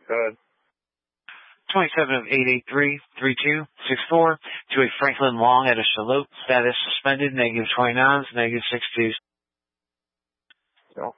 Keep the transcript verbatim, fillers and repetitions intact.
Go ahead. twenty-seven of eight eight three three two six four to a Franklin Long at a Charlotte. Status suspended, negative twenty-nines, negative six twos. Go.